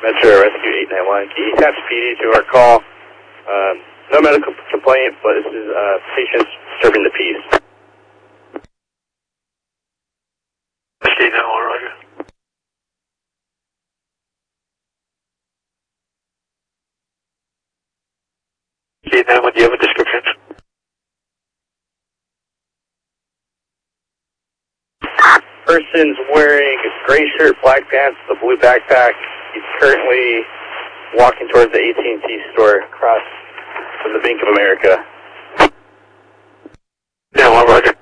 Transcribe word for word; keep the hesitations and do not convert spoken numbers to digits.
Metro Rescue eight nine one. Can you attach P D to our call? Um, no medical complaint, but this is uh, patients disturbing the peace. eight nine one, Roger. eight nine one, do you have a description? Person's wearing a gray shirt, black pants, a blue backpack. He's currently walking towards the A T and T store across from the Bank of America. Yeah, one, Roger.